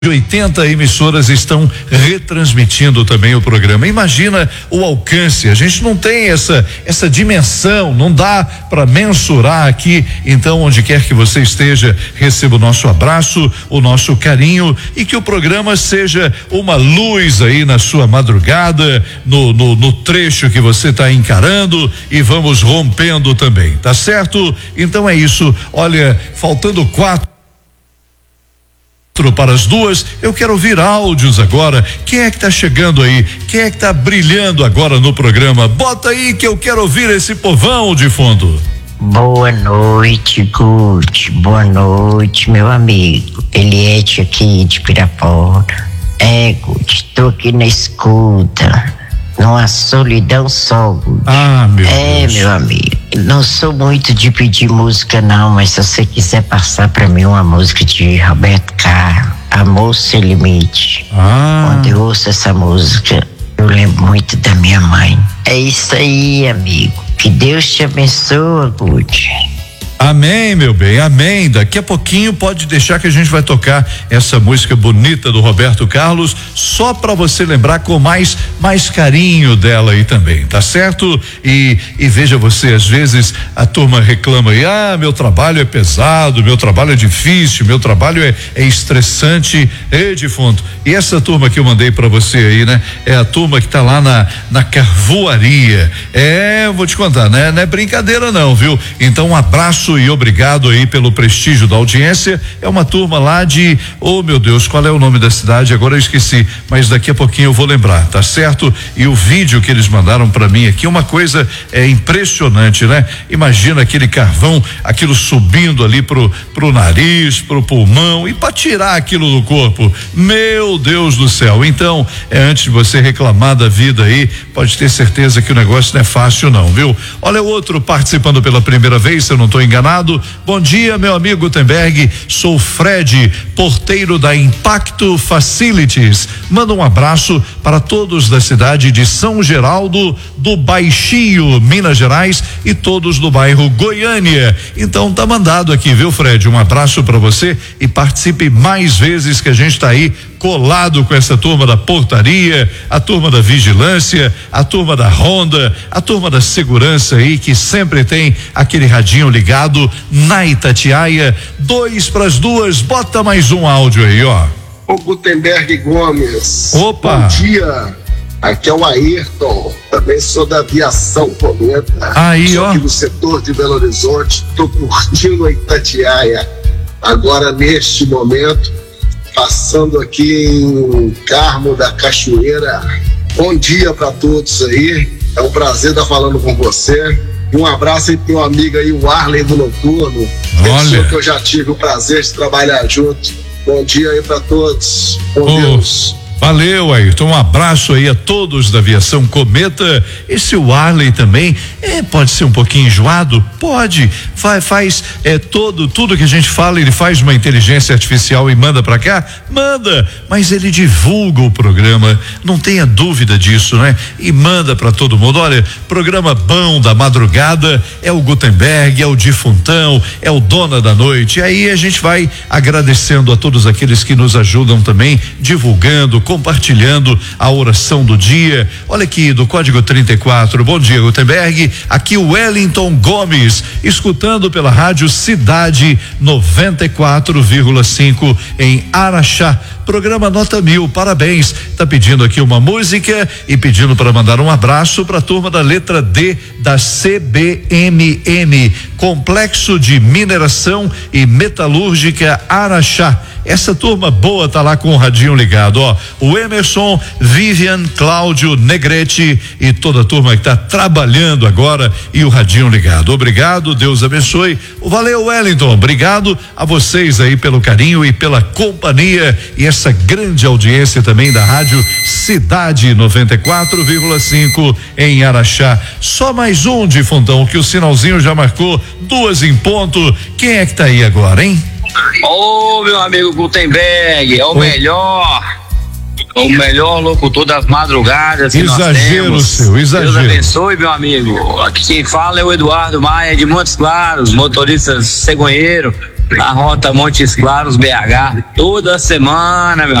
80 emissoras estão retransmitindo também o programa. Imagina o alcance. A gente não tem essa dimensão, não dá para mensurar aqui. Então, onde quer que você esteja, receba o nosso abraço, o nosso carinho e que o programa seja uma luz aí na sua madrugada, no trecho que você está encarando, e vamos rompendo também, tá certo? Então é isso. Olha, faltando 4 para as 2, eu quero ouvir áudios agora. Quem é que tá chegando aí? Quem é que tá brilhando agora no programa? Bota aí que eu quero ouvir esse povão de fundo. Boa noite, Guti. Boa noite, meu amigo. Eliette aqui de Pirapora. Guti, tô aqui na escuta, numa solidão só, Guti. Meu Deus. Meu amigo, não sou muito de pedir música não, mas se você quiser passar pra mim uma música de Roberto Carlos, Amor Sem Limite. Quando eu ouço essa música, eu lembro muito da minha mãe. É isso aí, amigo. Que Deus te abençoe, Guti. Amém, meu bem, amém. Daqui a pouquinho pode deixar que a gente vai tocar essa música bonita do Roberto Carlos, só para você lembrar com mais carinho dela aí também, tá certo? E veja você, às vezes a turma reclama aí, meu trabalho é pesado, meu trabalho é difícil, meu trabalho é estressante, defunto. E essa turma que eu mandei para você aí, né? É a turma que tá lá na carvoaria. Vou te contar, né? Não é brincadeira não, viu? Então um abraço e obrigado aí pelo prestígio da audiência. É uma turma lá de, meu Deus, qual é o nome da cidade? Agora eu esqueci, mas daqui a pouquinho eu vou lembrar, tá certo? E o vídeo que eles mandaram para mim aqui, uma coisa impressionante, né? Imagina aquele carvão, aquilo subindo ali pro nariz, pro pulmão, e para tirar aquilo do corpo. Meu Deus do céu. Então, antes de você reclamar da vida aí, pode ter certeza que o negócio não é fácil não, viu? Olha o outro participando pela primeira vez, se eu não estou enganado. Bom dia, meu amigo Gutenberg, sou Fred, porteiro da Impacto Facilities. Manda um abraço para todos da cidade de São Geraldo do Baixio, Minas Gerais, e todos do bairro Goiânia. Então tá mandado aqui, viu, Fred? Um abraço para você e participe mais vezes, que a gente tá aí colado com essa turma da portaria, a turma da vigilância, a turma da ronda, a turma da segurança aí, que sempre tem aquele radinho ligado na Itatiaia. 2 para as 2, bota mais um áudio aí, ó. O Gutenberg Gomes. Opa! Bom dia, aqui é o Ayrton, também sou da aviação Cometa. Aí, sou ó. aqui do setor de Belo Horizonte, tô curtindo a Itatiaia, agora neste momento, passando aqui em Carmo da Cachoeira. Bom dia para todos aí, é um prazer estar falando com você. Um abraço aí pro meu amigo aí, o Arlen do Noturno, pessoa que eu já tive o prazer de trabalhar junto. Bom dia aí para todos, com Deus. Valeu, Ayrton, um abraço aí a todos da aviação Cometa. Esse Warley também pode ser um pouquinho enjoado? Pode, faz tudo que a gente fala, ele faz uma inteligência artificial e manda pra cá? Manda, mas ele divulga o programa, não tenha dúvida disso, né? E manda pra todo mundo. Olha, programa bom da madrugada é o Gutenberg, é o Difuntão, é o Dona da Noite. E aí a gente vai agradecendo a todos aqueles que nos ajudam também, divulgando, compartilhando a oração do dia. Olha aqui, do código 34, bom dia, Gutenberg, aqui o Wellington Gomes, escutando pela rádio Cidade 94,5 em Araxá, programa Nota 1000, parabéns, tá pedindo aqui uma música e pedindo para mandar um abraço para a turma da letra D da CBMM, Complexo de Mineração e Metalúrgica Araxá. Essa turma boa tá lá com o radinho ligado, ó. O Emerson, Vivian, Cláudio, Negrete e toda a turma que tá trabalhando agora e o radinho ligado. Obrigado, Deus abençoe. Valeu, Wellington. Obrigado a vocês aí pelo carinho e pela companhia e essa grande audiência também da rádio Cidade 94,5 em Araxá. Só mais um, Difuntão, que o sinalzinho já marcou 2 em ponto. Quem é que tá aí agora, hein? Meu amigo Gutenberg, é o melhor locutor das madrugadas que nós temos. Exagero. Deus abençoe, meu amigo. Aqui quem fala é o Eduardo Maia de Montes Claros, motorista cegonheiro. na rota Montes Claros, BH, toda semana, meu